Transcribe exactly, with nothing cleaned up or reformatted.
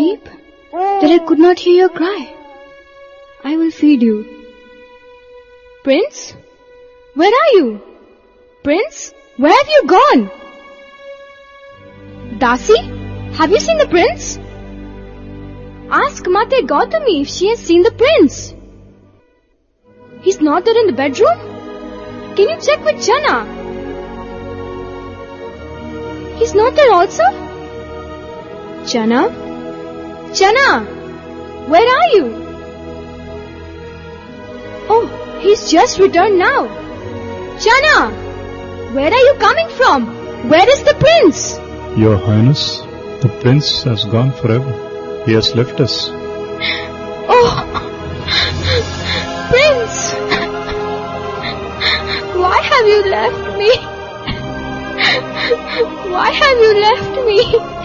asleep that I could not hear your cry. I will feed you. Prince? Where are you? Prince? Where have you gone? Dasi? Have you seen the prince? Ask Mate Gautami if she has seen the prince. He's not there in the bedroom? Can you check with Chana? He's not there also? Chana? Chana! Where are you? Oh, he's just returned now. Chana! Where are you coming from? Where is the prince? Your Highness, the prince has gone forever. He has left us. Oh! Prince! Why have you left me? Why have you left me?